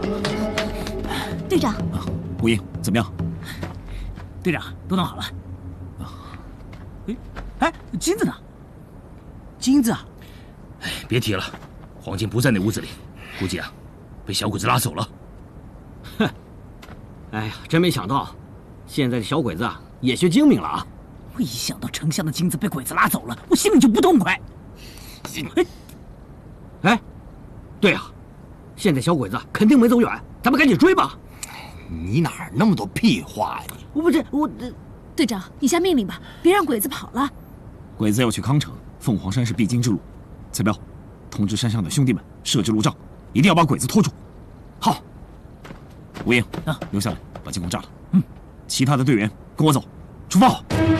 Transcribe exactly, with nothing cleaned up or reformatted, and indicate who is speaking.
Speaker 1: 队长，
Speaker 2: 啊，吴英怎么样？
Speaker 3: 队长，都弄好了。哎，哎，金子呢？金子啊！
Speaker 4: 哎，别提了，黄金不在那屋子里，估计啊，被小鬼子拉走了。
Speaker 5: 哼，哎呀，真没想到，现在的小鬼子啊，也学精明了啊！
Speaker 3: 我一想到丞相的金子被鬼子拉走了，我心里就不痛快。
Speaker 5: 哎，哎，对啊，现在小鬼子肯定没走远，咱们赶紧追吧。
Speaker 6: 你哪儿那么多屁话呀？
Speaker 5: 我不是我，
Speaker 1: 队长，你下命令吧，别让鬼子跑了。
Speaker 2: 鬼子要去康城，凤凰山是必经之路。蔡彪，通知山上的兄弟们设置路障，一定要把鬼子拖住。
Speaker 5: 好。
Speaker 2: 吴英，啊，留下来把金矿炸了。嗯，其他的队员跟我走，出发。